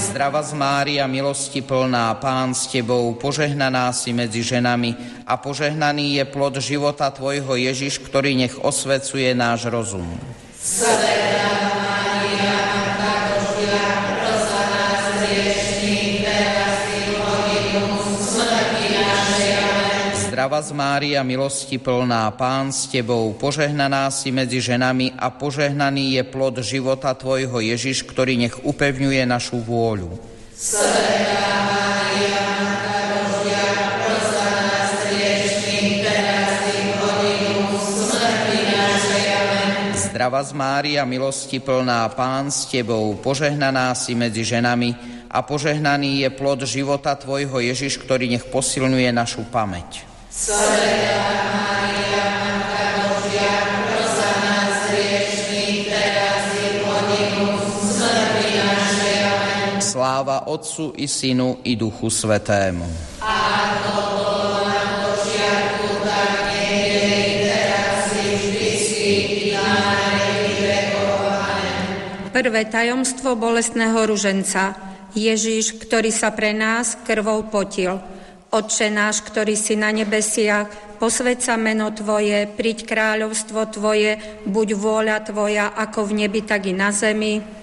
Zdravás Mária, milosti plná, Pán s Tebou, požehnaná si medzi ženami a požehnaný je plod života Tvojho Ježiš, ktorý nech osvecuje náš rozum. Svätá Mária, Matka Božia, pros za nás hriešnych, teraz i v hodinu smrti našej. Amen. Zdravás Mária, milosti plná, Pán s Tebou, požehnaná si medzi ženami a požehnaný je plod života Tvojho Ježiš, ktorý nech upevňuje našu vôľu. Svätá Mária, Matka Božia, pros za nás hriešnych, teraz i v hodinu smrti našej. Amen. Zdravás Mária, milosti plná, Pán s Tebou, požehnaná si medzi ženami a požehnaný je plod života Tvojho Ježiš, ktorý nech posilňuje našu pamäť. Svätá Mária, Matka Božia, pros za nás hriešnych, teraz i v hodinu smrti našej. Amen. Sláva Otcu i Synu i Duchu Svätému. Ako bolo na počiatku, tak nie je i teraz i vždycky i na veky vekov. Amen. Prvé tajomstvo bolestného ruženca. Ježiš, ktorý sa pre nás krvou potil. Otče náš, ktorý si na nebesiach, posväť sa meno Tvoje, príď kráľovstvo Tvoje, buď vôľa Tvoja, ako v nebi, tak i na zemi.